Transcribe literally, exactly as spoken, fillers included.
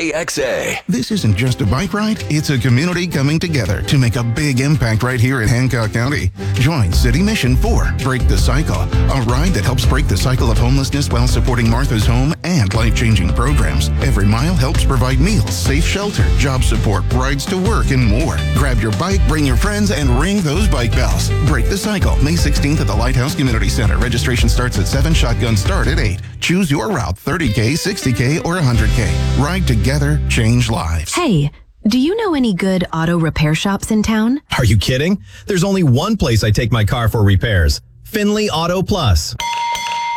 K X A. This isn't just a bike ride, it's a community coming together to make a big impact right here in Hancock County. Join City Mission for Break the Cycle, a ride that helps break the cycle of homelessness while supporting Martha's Home and life-changing programs. Every mile helps provide meals, safe shelter, job support, rides to work, and more. Grab your bike, bring your friends, and ring those bike bells. Break the Cycle, May sixteenth at the Lighthouse Community Center. Registration starts at seven, shotgun start at eight. Choose your route, thirty K, sixty K, or one hundred K. Ride together, change lives. Hey, do you know any good auto repair shops in town? Are you kidding? There's only one place I take my car for repairs. Finley Auto Plus.